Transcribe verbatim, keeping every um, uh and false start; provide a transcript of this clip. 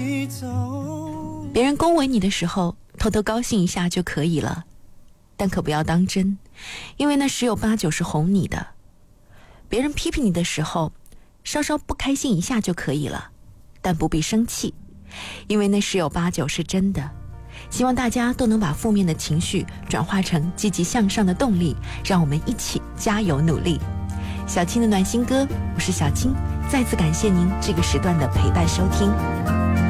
别人恭维你的时候，偷偷高兴一下就可以了，但可不要当真，因为那十有八九是哄你的。别人批评你的时候，稍稍不开心一下就可以了，但不必生气，因为那十有八九是真的。希望大家都能把负面的情绪转化成积极向上的动力，让我们一起加油努力。小青的暖心歌，我是小青，再次感谢您这个时段的陪伴收听。